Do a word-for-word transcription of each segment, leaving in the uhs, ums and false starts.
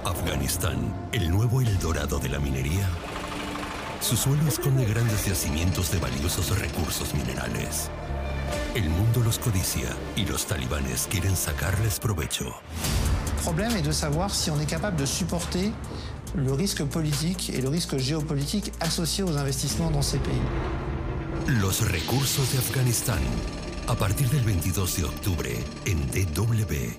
Afganistán, el nuevo Eldorado de la minería. Su suelo esconde grandes yacimientos de valiosos recursos minerales. El mundo los codicia y los talibanes quieren sacarles provecho. Le problème est de savoir si on est capable de supporter le risque politique et le risque géopolitique associé aux investissements dans ces pays. Los recursos de Afganistán, a partir del veintidós de octubre en D W.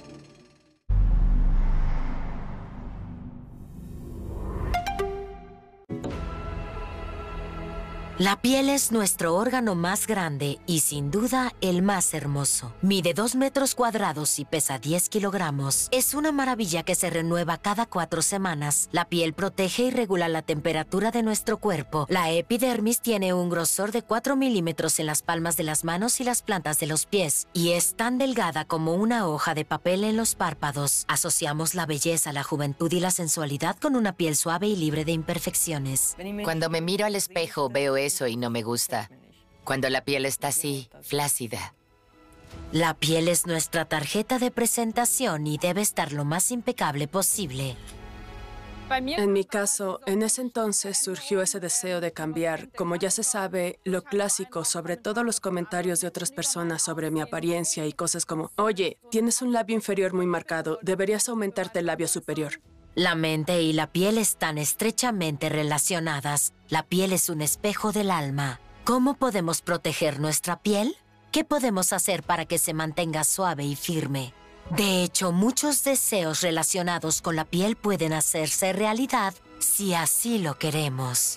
La piel es nuestro órgano más grande y sin duda el más hermoso. Mide dos metros cuadrados y pesa diez kilogramos. Es una maravilla que se renueva cada cuatro semanas. La piel protege y regula la temperatura de nuestro cuerpo. La epidermis tiene un grosor de cuatro milímetros en las palmas de las manos y las plantas de los pies y es tan delgada como una hoja de papel en los párpados. Asociamos la belleza, la juventud y la sensualidad con una piel suave y libre de imperfecciones. Cuando me miro al espejo veo eso y no me gusta. Cuando la piel está así, flácida. La piel es nuestra tarjeta de presentación y debe estar lo más impecable posible. En mi caso, en ese entonces surgió ese deseo de cambiar. Como ya se sabe, lo clásico, sobre todo los comentarios de otras personas sobre mi apariencia y cosas como, oye, tienes un labio inferior muy marcado, deberías aumentarte el labio superior. La mente y la piel están estrechamente relacionadas. La piel es un espejo del alma. ¿Cómo podemos proteger nuestra piel? ¿Qué podemos hacer para que se mantenga suave y firme? De hecho, muchos deseos relacionados con la piel pueden hacerse realidad si así lo queremos.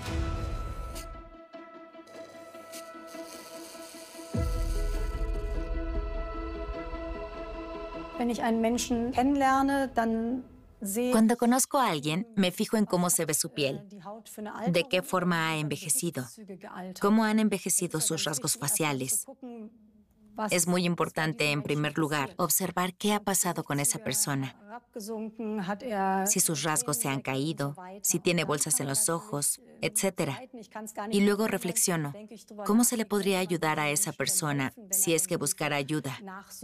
Wenn ich einen Menschen kennenlerne, dann Cuando conozco a alguien, me fijo en cómo se ve su piel, de qué forma ha envejecido, cómo han envejecido sus rasgos faciales. Es muy importante, en primer lugar, observar qué ha pasado con esa persona. Si sus rasgos se han caído, si tiene bolsas en los ojos, etcétera. Y luego reflexiono, ¿cómo se le podría ayudar a esa persona si es que buscara ayuda?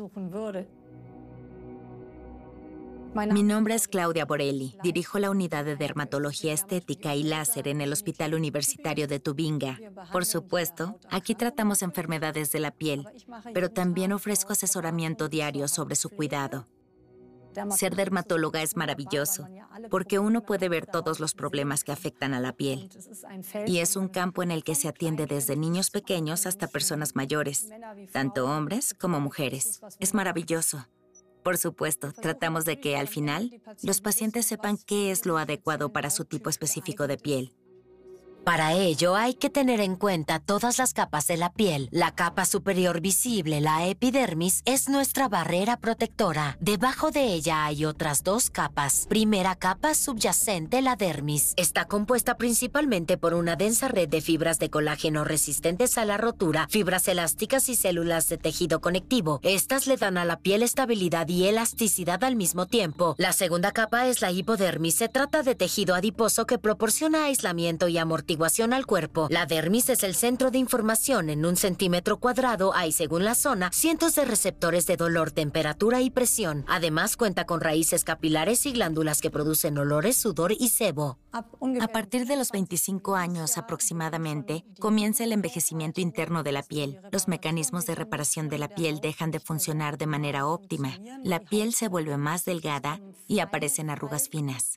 Mi nombre es Claudia Borelli. Dirijo la unidad de dermatología estética y láser en el Hospital Universitario de Tubinga. Por supuesto, aquí tratamos enfermedades de la piel, pero también ofrezco asesoramiento diario sobre su cuidado. Ser dermatóloga es maravilloso, porque uno puede ver todos los problemas que afectan a la piel. Y es un campo en el que se atiende desde niños pequeños hasta personas mayores, tanto hombres como mujeres. Es maravilloso. Por supuesto, tratamos de que, al final, los pacientes sepan qué es lo adecuado para su tipo específico de piel. Para ello, hay que tener en cuenta todas las capas de la piel. La capa superior visible, la epidermis, es nuestra barrera protectora. Debajo de ella hay otras dos capas. Primera capa subyacente, la dermis. Está compuesta principalmente por una densa red de fibras de colágeno resistentes a la rotura, fibras elásticas y células de tejido conectivo. Estas le dan a la piel estabilidad y elasticidad al mismo tiempo. La segunda capa es la hipodermis. Se trata de tejido adiposo que proporciona aislamiento y amortiguación al cuerpo. La dermis es el centro de información. En un centímetro cuadrado hay, según la zona, cientos de receptores de dolor, temperatura y presión. Además, cuenta con raíces capilares y glándulas que producen olores, sudor y sebo. A partir de los veinticinco años aproximadamente, comienza el envejecimiento interno de la piel. Los mecanismos de reparación de la piel dejan de funcionar de manera óptima. La piel se vuelve más delgada y aparecen arrugas finas.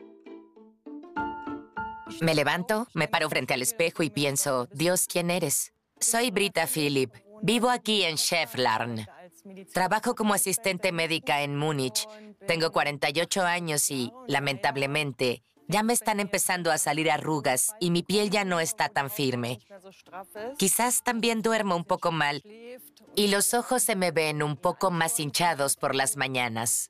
Me levanto, me paro frente al espejo y pienso, Dios, ¿quién eres? Soy Britta Philipp. Vivo aquí en Schäflarn. Trabajo como asistente médica en Múnich. Tengo cuarenta y ocho años y, lamentablemente, ya me están empezando a salir arrugas y mi piel ya no está tan firme. Quizás también duermo un poco mal y los ojos se me ven un poco más hinchados por las mañanas.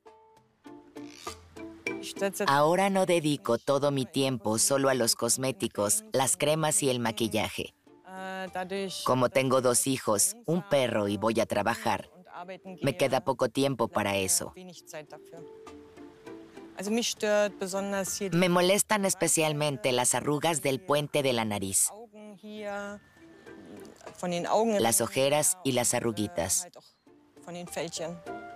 Ahora no dedico todo mi tiempo solo a los cosméticos, las cremas y el maquillaje. Como tengo dos hijos, un perro y voy a trabajar, me queda poco tiempo para eso. Me molestan especialmente las arrugas del puente de la nariz, las ojeras y las arruguitas.